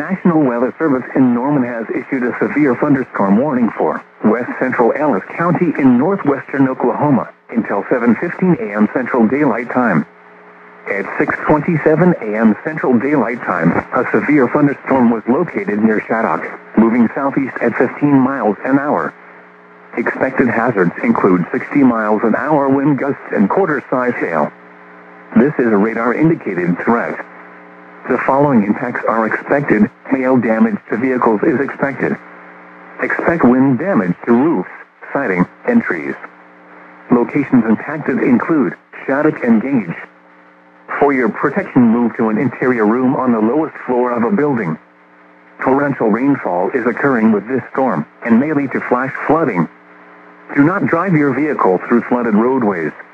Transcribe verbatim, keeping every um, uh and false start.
National Weather Service in Norman has issued a severe thunderstorm warning for west central Ellis County in northwestern Oklahoma until seven fifteen a m Central Daylight Time. At six twenty-seven a m Central Daylight Time, a severe thunderstorm was located near Shaddock, moving southeast at fifteen miles an hour. Expected hazards include sixty miles an hour wind gusts and quarter-size hail. This is a radar-indicated threat. The following impacts are expected. Hail damage to vehicles is expected. Expect wind damage to roofs, siding, and trees. Locations impacted include Shaddock and Gage. For your protection, move to an interior room on the lowest floor of a building. Torrential rainfall is occurring with this storm and may lead to flash flooding. Do not drive your vehicle through flooded roadways.